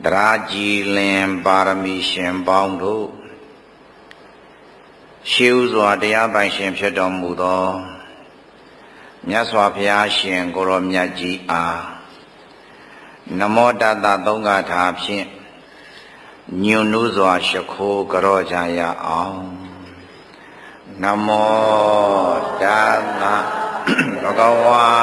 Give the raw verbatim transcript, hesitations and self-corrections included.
တရာကြည်လင်ပါရမီရှင်ပေါင်းတို့ရှေးဥစွာတရားပိုင်ရှင်ဖြစ်တော်မူသောမြတ်စွာဘုရားရှင်ကိုရောမြတ်ကြီးအားနမောတတသုံးဃာထာဖြင့်ညွန်နုစွာရှိခိုးကြောကြရအောင်နမောတတဘဂဝါ